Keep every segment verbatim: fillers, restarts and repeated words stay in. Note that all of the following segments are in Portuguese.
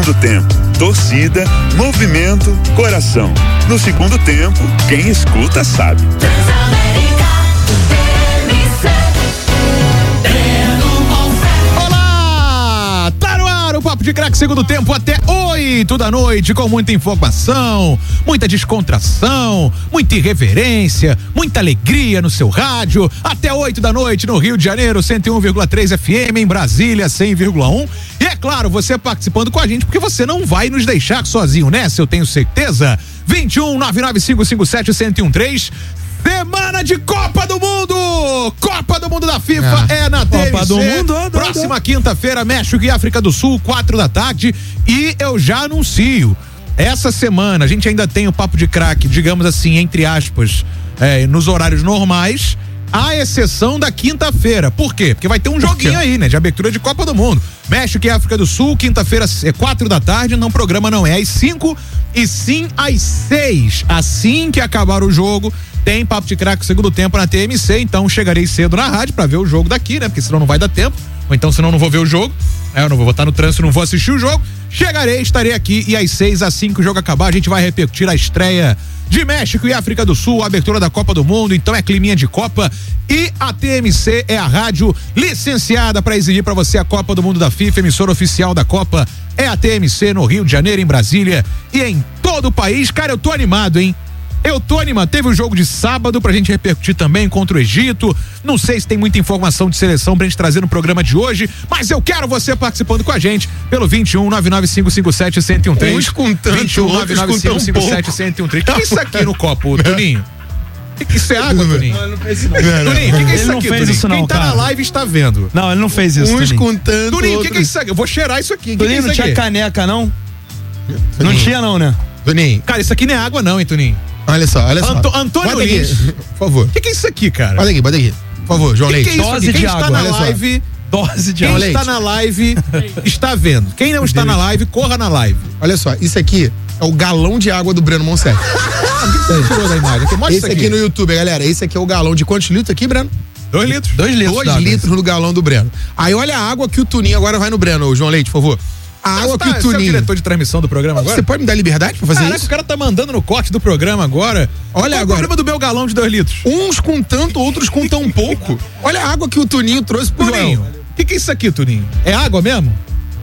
Do tempo, torcida, movimento, coração. No segundo tempo, quem escuta sabe. Olá, tá no ar o Papo de Craque, segundo tempo até oito da noite, com muita informação, muita descontração, muita irreverência, muita alegria no seu rádio, até oito da noite no Rio de Janeiro, cento e um vírgula três F M, em Brasília, cem vírgula um. E é claro, você participando com a gente, porque você não vai nos deixar sozinho nessa, eu tenho certeza. vinte e um, nove nove cinco cinco sete, um zero um três. Semana de Copa do Mundo! Copa do Mundo da FIFA ah, é na T M C. Copa do Mundo. Do, Próxima do. quinta-feira, México e África do Sul, quatro da tarde. E eu já anuncio, essa semana a gente ainda tem o Papo de Craque, digamos assim, entre aspas, é, nos horários normais, à exceção da quinta-feira. Por quê? Porque vai ter um joguinho aí, né? De abertura de Copa do Mundo. México e África do Sul, quinta-feira, é quatro da tarde. Não, o programa não é às cinco, e sim às seis. Assim que acabar o jogo, tem Papo de Craque segundo tempo na T M C. Então chegarei cedo na rádio pra ver o jogo daqui, né? Porque senão não vai dar tempo. Ou então, senão não vou ver o jogo. É, eu não vou estar no trânsito, não vou assistir o jogo. Chegarei, estarei aqui e às seis, assim que o jogo acabar, a gente vai repercutir a estreia de México e África do Sul, a abertura da Copa do Mundo. Então é climinha de Copa, e a T M C é a rádio licenciada para exibir para você a Copa do Mundo da FIFA. Emissora oficial da Copa é a T M C no Rio de Janeiro, em Brasília e em todo o país. Cara, eu tô animado, hein? Eu tô animado. Teve o jogo de sábado pra gente repercutir também contra o Egito. Não sei se tem muita informação de seleção pra gente trazer no programa de hoje, mas eu quero você participando com a gente pelo vinte e um, nove nove cinco cinco sete, um zero um três. Uns com tanto, vinte e um, nove nove cinco cinco sete, um zero um três. O que é isso aqui no copo, Toninho? O que isso é água, Toninho? Não, ele não fez isso não. Toninho, o que é isso aqui, não fez Toninho? Isso não, Quem tá cara. na live está vendo. Não, ele não fez isso, Uns Toninho. com tanto, Toninho, o que, que é isso aqui? Eu vou cheirar isso aqui. Toninho, que que é não isso tinha aqui? caneca, não? Toninho. Não tinha, não, né? Toninho. Cara, isso aqui não é água não, hein, Toninho? Olha só, olha só. Anto, Antônio Bota Lins. aqui, por favor. O que, que é isso aqui, cara? Bota aqui, bota aqui. Por favor, João que Leite. Que é isso Dose aqui? Quem de está água, na olha só. live, Dose de quem água. está na live está vendo. Quem não está na live, corra na live. Olha só, isso aqui é o galão de água do Breno Monserrat. O que você tirou da imagem? Aqui, mostra Esse isso aqui no YouTube, galera. Esse aqui é o galão de quantos litros aqui, Breno? Dois litros. Dois litros. Dois d'água. litros no galão do Breno. Aí olha a água que o Tuninho agora vai no Breno, ô, João Leite, por favor. A água tá, que o Você é o Tuninho. diretor de transmissão do programa agora? Você pode me dar liberdade pra fazer Caraca, isso? o cara tá mandando no corte do programa agora. Olha Qual é o agora. problema do meu galão de dois litros? Uns com tanto, outros com tão pouco. Olha a água que o Tuninho trouxe pro Toninho, João. o que, que é isso aqui, Toninho? É água mesmo?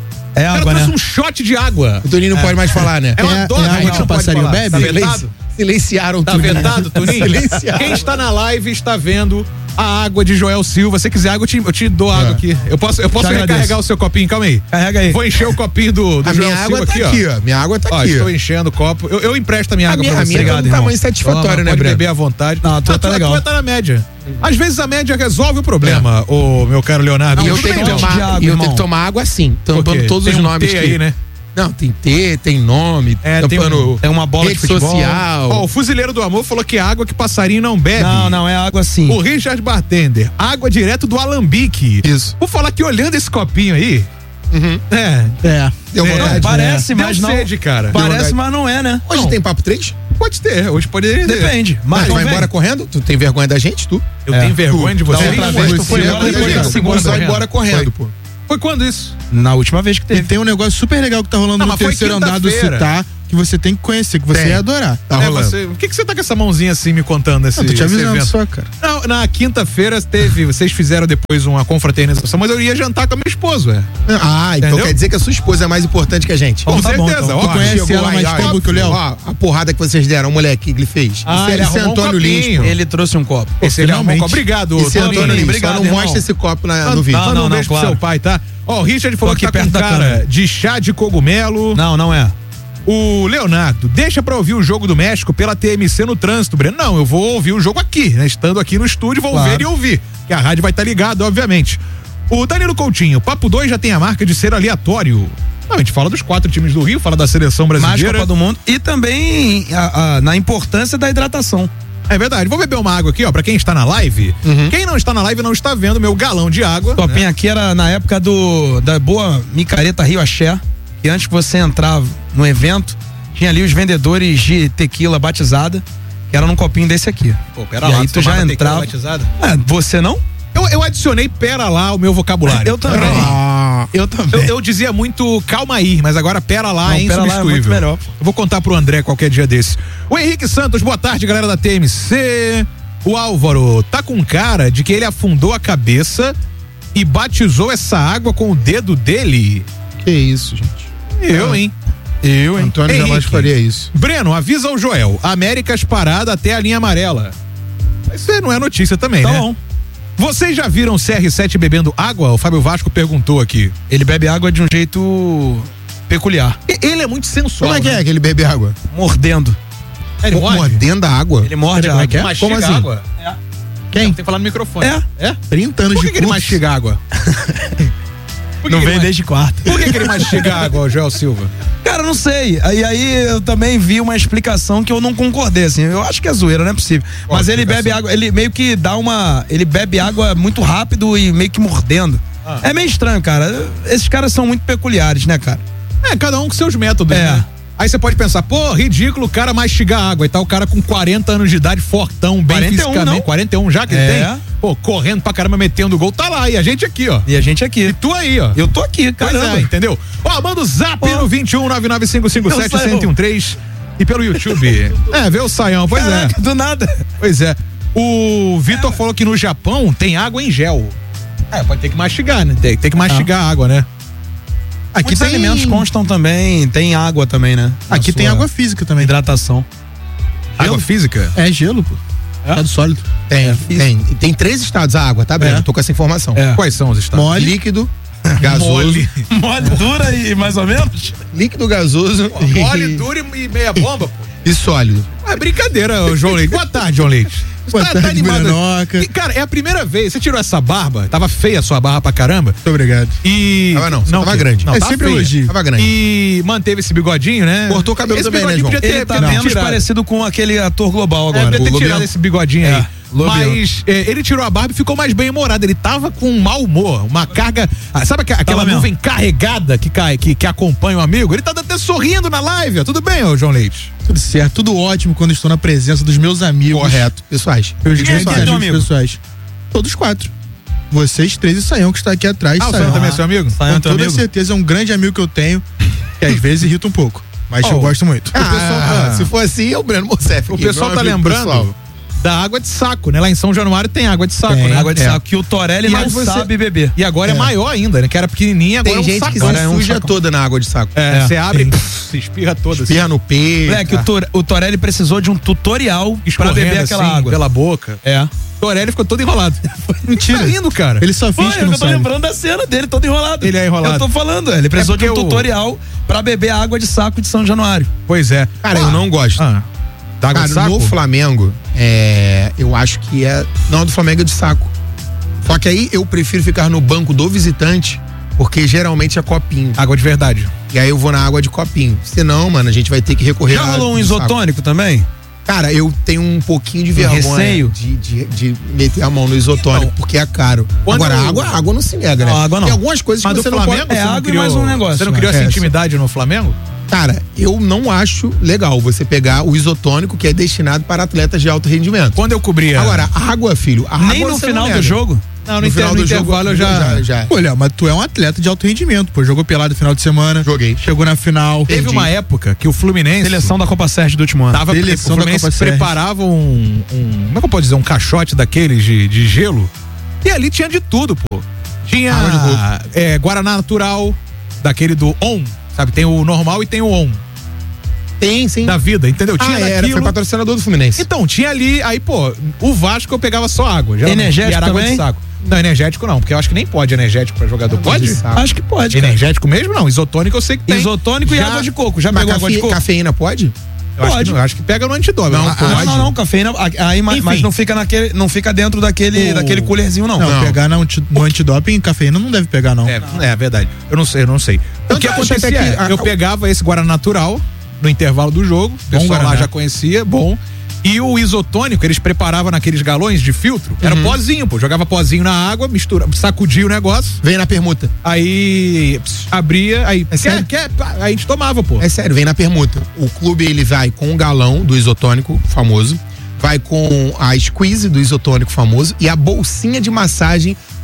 É O cara água, trouxe né? um shot de água. O Tuninho não pode mais falar, né? É uma dose é água que que não o pode passarinho falar. bebe? Tá Silenci- vetado? Silenciaram o Tá Tuninho. vetado, Toninho? Silenciaram. Quem está na live está vendo a água de Joel Silva. Se você quiser água, eu te, eu te dou água É. aqui. Eu posso, eu posso Te recarregar agradeço. o seu copinho? Calma aí. Carrega aí. Vou encher o copinho do, do A Joel minha água Silva tá aqui, aqui, ó. ó. Minha água tá Ó, aqui. estou enchendo o copo. Eu, eu empresto a minha A água minha, pra a você. minha tá Obrigado, do irmão. tamanho satisfatório, Toma, né, pode Breno? beber à vontade. Não, a tua Ah, tá tua- legal. tua tá na média. Às vezes a média resolve o problema, ô meu caro Leonardo. E eu Tudo tenho bem, que não. tomar, de água, e eu irmão. tenho que tomar água assim, tampando Porque todos tem os um nomes T que... aí, né? Não, tem T, tem nome, É, tem tampando um- tem uma bola rede de futebol. social. Ó, o Fuzileiro do Amor falou que é água que passarinho não bebe. Não, não, é água sim. O Richard Bartender, água direto do alambique. Isso. Vou falar que olhando esse copinho aí, Uhum. é, É. Deu É, vontade. Parece, Deu mas não. sede, cara. Parece, vontade. mas não é, né? Hoje Não. tem papo três? pode ter, hoje poderia ter. Depende. Mas Mas tu não vai vem. embora correndo? Tu tem vergonha da gente, tu? Eu É. tenho vergonha de você. Da outra vez tu foi Você embora vai depois da segunda vai correndo. embora correndo, pô. Foi quando isso? Na última vez que E teve. tem um negócio super legal que tá rolando Não, no mas foi terceiro andar do quinta-feira. Citar, que você tem que conhecer, que você Tem. ia adorar. Tá É, rolando. você, por que, que você tá com essa mãozinha assim me contando esse, Eu tô te esse avisando evento? só, cara. Não, na quinta-feira teve, vocês fizeram depois uma confraternização, mas eu ia jantar com a minha esposa, ué. Ah, então Entendeu? quer dizer que a sua esposa é mais importante que a gente. Com tá bom, certeza, então. ó. Tu conhece Chegou ela aí, mais ó, tempo que o Léo? Ó, a porrada que vocês deram, o moleque que ele fez. Ah, Esse, ele esse arrumou um Antônio Lins, copinho. pô. Ele trouxe um copo. Esse ele arrumou um finalmente. copo. Obrigado, Esse Toninho. Antônio Lins, obrigado, só não irmão. mostra esse copo na- no vídeo. Manda Não, um não, beijo pro claro. seu pai, tá? Ó, o Richard falou Tô que tá aqui com perto da cara câmera. de chá de cogumelo. Não, não é. O Leonardo, deixa pra ouvir o jogo do México pela T M C no trânsito, Breno. Não, eu vou ouvir o jogo aqui, né? Estando aqui no estúdio, vou Claro. ver e ouvir. Que a rádio vai estar ligada, obviamente. O Danilo Coutinho, Papo dois já tem a marca de ser aleatório. Não, a gente fala dos quatro times do Rio, fala da seleção Mais brasileira. Copa do Mundo. E também a- a- na importância da hidratação. É verdade. Vou beber uma água aqui, ó, pra quem está na live. Quem não está na live não está vendo meu galão de água. O copinho aqui era na época do da boa micareta Rio Axé, que antes que você entrava no evento, tinha ali os vendedores de tequila batizada, que era num copinho desse aqui. Pô, pera E lá, aí tu já tomava tequila entrava. batizada? É, você não? Eu, eu adicionei pera lá ao meu vocabulário. Eu também. Ah, melhor. Eu também. Eu, eu dizia muito calma aí, mas agora pera lá, Não, é pera lá, é insubstituível. muito melhor. Eu vou contar pro André qualquer dia desse. O Henrique Santos, boa tarde, galera da T M C. O Álvaro tá com cara de que ele afundou a cabeça e batizou essa água com o dedo dele. Que isso, gente. Eu, hein? Eu, hein? Antônio Henrique. jamais faria isso. Breno, avisa o Joel. Américas parada até a linha amarela. Isso aí não é notícia também, Tá né? bom. Vocês já viram o C R sete bebendo água? O Fábio Vasco perguntou aqui. Ele bebe água de um jeito peculiar. E- Ele é muito sensual. Como é que né? é que ele bebe água? Mordendo. Ele Mo- morde? Mordendo a água? Ele morde a Como é água. que é? Mastiga Como assim? água? Quem? Tem que falar no microfone. É. É? trinta anos Por que, de que ele curso. mastiga água? Por que Não que vem ele desde quarta. ma- Por que, que ele mastiga água, o Joel Silva? Cara, não sei. Aí, aí eu também vi uma explicação que eu não concordei, assim. Eu acho que é zoeira, não é possível. Qual Mas ele explicação? bebe água, ele meio que dá uma. Ele bebe água muito rápido e meio que mordendo. Ah. É meio estranho, cara. Esses caras são muito peculiares, né, cara? É, cada um com seus métodos, É. né? Aí você pode pensar, pô, ridículo o cara mastigar água e tal, o cara com quarenta anos de idade, fortão, bem quarenta e um, fisicamente. não? quarenta e um já que ele É. tem? Pô, correndo pra caramba, metendo gol, tá lá. E a gente aqui, ó. E a gente aqui. E tu aí, ó. Eu tô aqui, Pois caramba. é, entendeu? Ó, manda o zap Ó. no vinte e um, nove nove cinco cinco sete, Eu saio. um zero um três e pelo YouTube. É, vê o Saião, pois Caraca, é. do nada. Pois é. O Vitor falou que no Japão tem água em gel. É, pode ter que mastigar, né? Tem, tem que mastigar a água, né? Aqui Muitos tem alimentos constam também, tem água também, né? Na Aqui tem sua água física também. hidratação. Água física? É gelo, pô. Estado sólido. Tem, tem. E tem três estados a água, tá, Breno? É. Tô com essa informação. É. Quais são os estados? Mole. Líquido, gasoso. Mole. Mole dura e mais ou menos? Líquido, gasoso Mole, e, duro e meia bomba, pô. e sólido. É brincadeira, ô, João Leite. Boa tarde, João Leite. Boa tarde, Brenoca. E, cara, é a primeira vez. Você tirou essa barba? Tava feia a sua barba pra caramba. Muito obrigado. E. Tava não, só tava que- grande. Não, É tava sempre feia. elogio. Tava grande. E manteve esse bigodinho, né? Cortou o cabelo Esse também, né, bigodinho João? podia ter- Ele tá podia ter menos tirado. parecido com aquele ator global É, agora. podia ter o tirado Lobiano. esse bigodinho aí. É, Lobiano. Mas é, ele tirou a barba e ficou mais bem-humorado. Ele tava com um mau humor, uma carga. Ah, sabe aqua- aquela mesmo. nuvem carregada que, cai, que, que acompanha o amigo? Ele tá até sorrindo na live. Ó. Tudo bem, ô João Leite? Tudo certo, tudo ótimo quando estou na presença dos meus amigos. Correto. Pessoais. Meus Quem é grandes que é teu amigos amigo? pessoais. Todos quatro. Vocês três e Saião, que está aqui atrás. Ah, o Saião também é seu amigo? Saião Com teu toda amigo? certeza é um grande amigo que eu tenho, que às vezes irrita um pouco. Mas Oh. eu gosto muito. O pessoal tá- Ah, se for assim, é o Breno Mocef. O aqui, pessoal meu tá amigo lembrando pessoal. da água de saco, né? Lá em São Januário tem água de saco, Tem, né? Água de É. saco, que o Torelli E não aí você- sabe beber. E agora é. É. maior ainda, né? Que era pequenininha, agora Tem é um gente que sacão. se é um suja sacão. toda na água de saco. É, É, você abre sim. e pff, se espirra toda. assim. Espirra no peito. Moleque, o, Tor- o Torelli precisou de um tutorial pra Escorrendo beber aquela assim, água. pela boca. É. Torelli ficou todo enrolado. Mentira. Tá rindo, cara. Ele só Pô, finge que eu não tô sabe. lembrando da cena dele, todo enrolado. Ele é enrolado. Eu tô falando, ele precisou É de um porque o- tutorial pra beber a água de saco de São Januário. Pois é. Cara, eu não gosto. Ah, da água Cara, de saco? no Flamengo, é, eu acho que é. Não, do Flamengo é de saco. Só que aí eu prefiro ficar no banco do visitante, porque geralmente é copinho. Água de verdade. E aí eu vou na água de copinho. Senão, mano, a gente vai ter que recorrer Já à rolou um do saco. isotônico também? Cara, eu tenho um pouquinho de vergonha receio? de, de, de meter a mão no isotônico, Não. porque é caro. Quando Agora, eu- a água, a água não se nega, né? Não, água não. Tem algumas coisas Mas que do você não Flamengo, pode. É você não água e criou, mais um negócio, Você não criou né? essa É, intimidade no Flamengo? Cara, eu não acho legal você pegar o isotônico que é destinado para atletas de alto rendimento. Quando eu cobria. Agora, água, filho, a Nem água no você final não do nega. jogo? não, no, No inter- final no do intervalo jogo, eu já. já, já. Olha, mas tu é um atleta de alto rendimento, pô. Jogou pelado no final de semana. Joguei. Chegou na final. Teve Perdi. uma época que o Fluminense. Seleção da Copa Sérgio do último ano. Tava, Seleção o da Fluminense Copa Sérgio. preparava um, um. Como é que eu posso dizer? Um caixote daqueles de, de gelo. E ali tinha de tudo, pô. Tinha Água de roupa. é, Guaraná natural, daquele do On, sabe? Tem o normal e tem o On. Tem, sim. Da vida, entendeu? Tinha ah, era, daquilo. foi patrocinador do Fluminense. Então, tinha ali, aí, pô, o Vasco eu pegava só água. geralmente, Energético e era água de também? saco. Não, energético não, porque eu acho que nem pode energético pra jogador. Pode? de saco. Acho que pode, cara. Energético mesmo não, isotônico eu sei que tem. Isotônico e Já- água de coco. Já Mas pegou água de cafe- coco? cafeína pode? Eu acho que, Pode. não, eu acho que pega no antidoping. Não, Não, Ah, pode. não, não, não, cafeína. Aí, mas, Enfim. mas não fica naquele, não fica dentro daquele, O- daquele coolerzinho, não. Não, Não. pegar no, anti- no antidoping, cafeína não deve pegar, não. É, é verdade. Eu não sei, eu não sei. O Tanto que acho acontecia até que é, a- eu pegava esse Guaraná natural no intervalo do jogo, o pessoal lá Guaraná. já conhecia, bom. E o isotônico, eles preparavam naqueles galões de filtro, era pozinho, pô. Jogava pozinho na água, mistura, sacudia o negócio, Vem na permuta. aí pss, abria, aí quer, sério? quer, pá, aí a gente tomava, pô. É sério, vem na permuta. O clube ele vai com o galão do isotônico famoso, vai com a squeeze do isotônico famoso e a bolsinha de massagem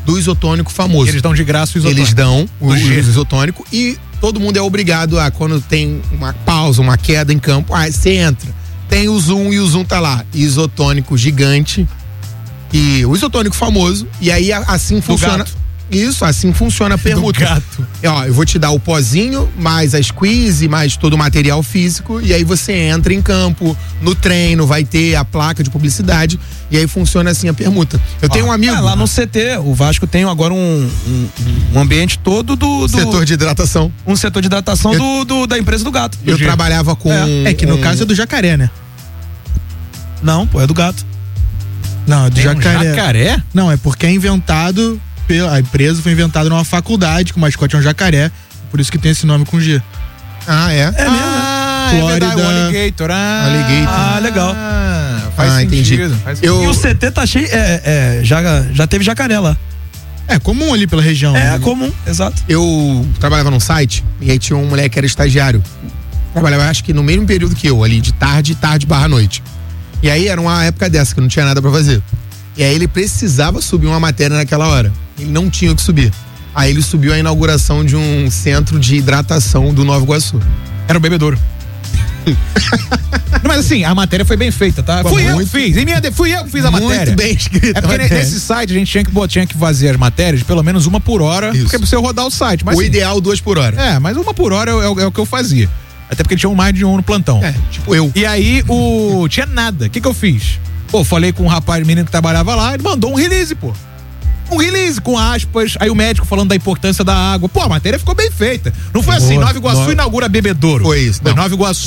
do isotônico famoso. Eles dão de graça o isotônico. Eles dão o, o G. isotônico e todo mundo é obrigado a, quando tem uma pausa, uma queda em campo, ah, você entra. Tem o Zoom e o Zoom tá lá. Isotônico gigante. E o isotônico famoso. E aí assim funciona. Gato. Isso, assim funciona a permuta. Do gato. É, ó, eu vou te dar o pozinho, mais a squeeze, mais todo o material físico, e aí você entra em campo, no treino, vai ter a placa de publicidade, e aí funciona assim a permuta. Eu ó, tenho um amigo. É, lá no C T, o Vasco tem agora um, um, um ambiente todo do, do. Setor de hidratação. Um setor de hidratação eu, do, do, da empresa do gato. Eu do trabalhava com. É, é que no um, caso é do jacaré, né? Não, pô, é do gato. Não, é do Tem jacaré. Um jacaré? Não, é porque é inventado. A empresa foi inventada numa faculdade, que o mascote é um jacaré, por isso que tem esse nome com G. Ah, é? É mesmo, Ah, né? é verdade, o Flórida. Alligator. Ah, Alligator. Ah, legal. Faz Ah, sentido. entendi. Faz Eu- sentido. E o C T tá cheio. É, é, já, já teve jacaré lá. É comum ali pela região. É né? comum, exato. Eu trabalhava num site, e aí tinha um moleque que era estagiário. Trabalhava, acho que no mesmo período que eu, ali, de tarde, tarde barra noite. E aí era uma época dessa, que não tinha nada pra fazer. E aí ele precisava subir uma matéria naquela hora. Ele não tinha o que subir. Aí ele subiu a inauguração de um centro de hidratação do Nova Iguaçu. Era o bebedouro. Não, mas assim, a matéria foi bem feita, tá? Foi Fui eu que muito- fiz. Em minha de- fui eu que fiz a matéria. Muito bem escrito. É porque nesse site a gente tinha que, bo- tinha que fazer as matérias de pelo menos uma por hora, Isso. porque é pra você rodar o site. Mas, O assim, ideal, duas por hora. É, mas uma por hora é, o- é o que eu fazia. Até porque tinha um mais de um no plantão. É, tipo eu. E aí, o. Tinha nada. O que que eu fiz? Pô, falei com um rapaz, menino que trabalhava lá, ele mandou um release, pô. Um release com aspas, aí o médico falando da importância da água. Pô, a matéria ficou bem feita. Não foi assim, Boa. Nova Iguaçu Nova- inaugura bebedouro. Foi isso, Foi não. Nova Iguaçu